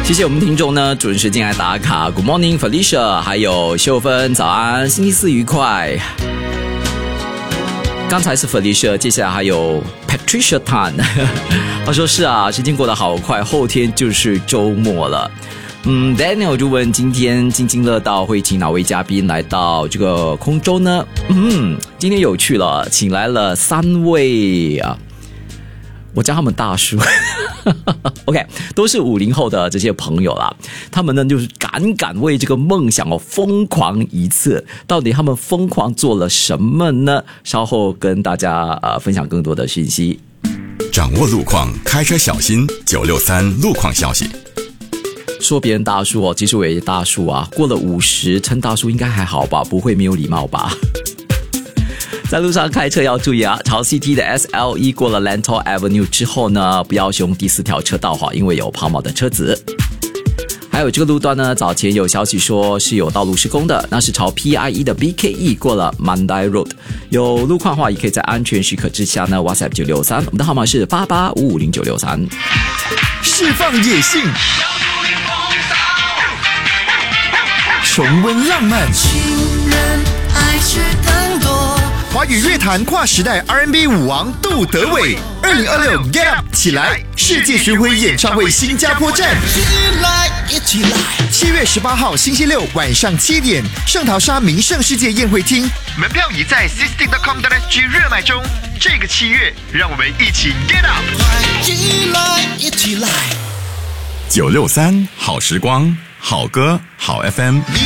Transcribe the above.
谢谢我们听众呢准时进来打卡 Good morning Felicia 还有秀芬早安，星期四愉快。刚才是 Felicia， 接下来还有 Patricia Tan 他说是啊，时间过得好快，后天就是周末了。Daniel 就问今天津津乐道会请哪位嘉宾来到这个空中呢？今天有趣了，请来了3位啊，我叫他们大叔OK， 都是50后的这些朋友啦，他们呢就是敢为这个梦想疯狂一次，到底他们疯狂做了什么呢？稍后跟大家分享更多的讯息。 掌握路况，开车小心963路况消息。 说别人大叔其实我也是大叔啊，过了50称大叔应该还好吧，不会没有礼貌吧？在路上开车要注意啊，朝 CT 的 SLE 过了 Lentor Avenue 之后呢，不要用第4条车道因为有抛锚的车子。还有这个路段呢，早前有消息说是有道路施工的，那是朝 PIE 的 BKE 过了 Mandai Road。有路况的话，也可以在安全许可之下呢 WhatsApp 963，我们的号码是88550963。 释放野性，重温浪漫， 情人爱是更多。 华语乐坛跨时代 R&B 舞王杜德伟，2026 Get Up 起来世界巡回演唱会新加坡站， 一起来 7月18号星期六晚上7点，圣淘沙名胜世界宴会厅，门票已在 sisting.com.sg 热卖中。这个7月，让我们一起 Get Up， 一起来 963好时光，好歌好 FM。